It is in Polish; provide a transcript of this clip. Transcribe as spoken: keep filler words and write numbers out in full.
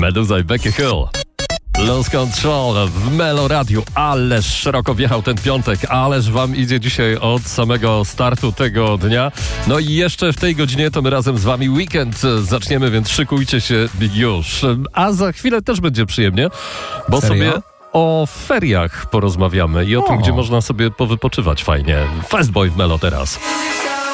Meduza i Becky Hill. Lose Control w Melo Radiu. Ależ szeroko wjechał ten piątek, ależ wam idzie dzisiaj od samego startu tego dnia. No i jeszcze w tej godzinie to my razem z wami weekend zaczniemy, więc szykujcie się już. A za chwilę też będzie przyjemnie, bo Serio? sobie o feriach porozmawiamy i o, o tym, gdzie można sobie powypoczywać fajnie. Fastboy w Melo teraz.